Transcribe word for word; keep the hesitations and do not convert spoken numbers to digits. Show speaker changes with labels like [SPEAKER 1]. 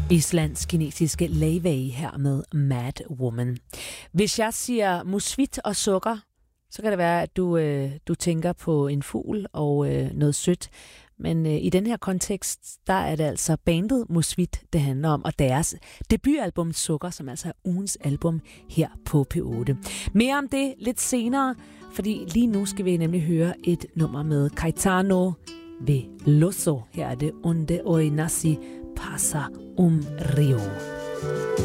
[SPEAKER 1] Islandsk-kinesiske Laivey her med Mad Woman. Hvis jeg siger musvit og sukker, så kan det være, at du, øh, du tænker på en fugl og øh, noget sødt. Men øh, i den her kontekst, der er det altså bandet Musvit, det handler om, og deres debutalbum Sukker, som altså er ugens album her på P otte. Mere om det lidt senere, fordi lige nu skal vi nemlig høre et nummer med Caetano Veloso. Her er det Onde Oi Nasi Passa um Rio.